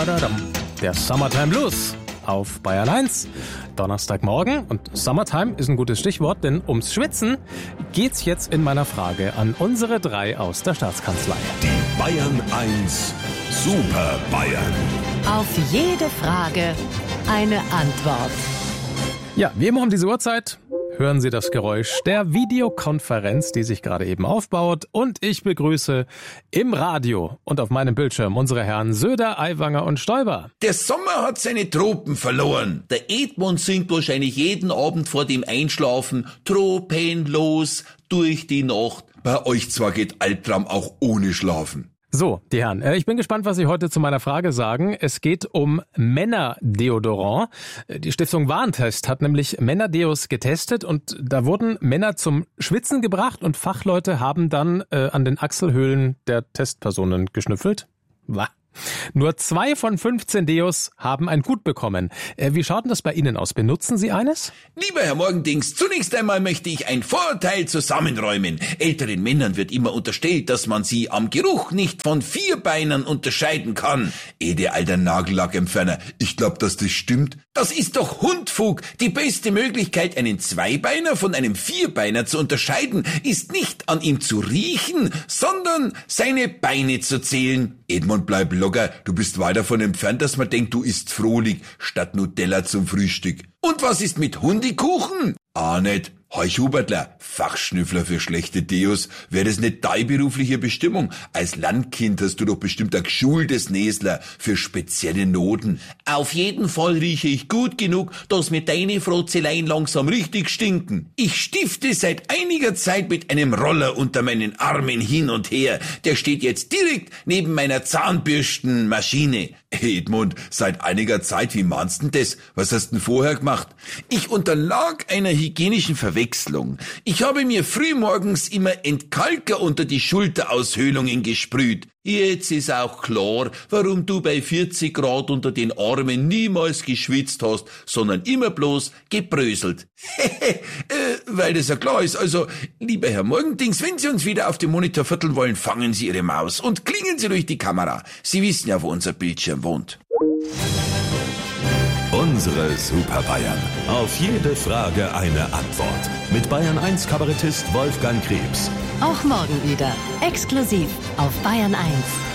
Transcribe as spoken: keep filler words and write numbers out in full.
Badadam. Der Summertime Blues auf Bayern eins. Donnerstagmorgen und Summertime ist ein gutes Stichwort, denn ums Schwitzen geht's jetzt in meiner Frage an unsere drei aus der Staatskanzlei. Die Bayern eins Super Bayern. Auf jede Frage eine Antwort. Ja, wie immer um diese Uhrzeit hören Sie das Geräusch der Videokonferenz, die sich gerade eben aufbaut. Und ich begrüße im Radio und auf meinem Bildschirm unsere Herren Söder, Aiwanger und Stoiber. Der Sommer hat seine Tropen verloren. Der Edmund singt wahrscheinlich jeden Abend vor dem Einschlafen tropenlos durch die Nacht. Bei euch zwar geht Albtraum auch ohne Schlafen. So, die Herren, ich bin gespannt, was Sie heute zu meiner Frage sagen. Es geht um Männerdeodorant. Die Stiftung Warentest hat nämlich Männerdeos getestet und da wurden Männer zum Schwitzen gebracht und Fachleute haben dann äh, an den Achselhöhlen der Testpersonen geschnüffelt. Wah. Nur zwei von fünfzehn Deos haben ein Gut bekommen. Äh, wie schaut denn das bei Ihnen aus? Benutzen Sie eines? Lieber Herr Morgendings, zunächst einmal möchte ich ein Vorurteil zusammenräumen. Älteren Männern wird immer unterstellt, dass man sie am Geruch nicht von Vierbeinern unterscheiden kann. Ede, alter Nagellackentferner, ich glaub, dass das stimmt. Das ist doch Hundfug. Die beste Möglichkeit, einen Zweibeiner von einem Vierbeiner zu unterscheiden, ist nicht an ihm zu riechen, sondern seine Beine zu zählen. Edmund, bleib locker, du bist weit davon entfernt, dass man denkt, du isst Frohlig statt Nutella zum Frühstück. Und was ist mit Hundekuchen? Ah, nicht. Heuch Hubertler, Fachschnüffler für schlechte Deos, wäre das nicht deine berufliche Bestimmung? Als Landkind hast du doch bestimmt ein geschultes Näsler für spezielle Noten. Auf jeden Fall rieche ich gut genug, dass mir deine Frotzeleien langsam richtig stinken. Ich stifte seit einiger Zeit mit einem Roller unter meinen Armen hin und her. Der steht jetzt direkt neben meiner Zahnbürstenmaschine. Edmund, seit einiger Zeit, wie meinst denn das? Was hast denn vorher gemacht? Ich unterlag einer hygienischen Verwechslung. Ich habe mir frühmorgens immer Entkalker unter die Schulteraushöhlungen gesprüht. Jetzt ist auch klar, warum du bei vierzig Grad unter den Armen niemals geschwitzt hast, sondern immer bloß gebröselt. äh, weil das ja klar ist. Also, lieber Herr Morgendings, wenn Sie uns wieder auf dem Monitor vierteln wollen, fangen Sie Ihre Maus und klingen Sie durch die Kamera. Sie wissen ja, wo unser Bildschirm wohnt. Unsere Super Bayern. Auf jede Frage eine Antwort. Mit Bayern eins Kabarettist Wolfgang Krebs. Auch morgen wieder. Exklusiv auf Bayern eins.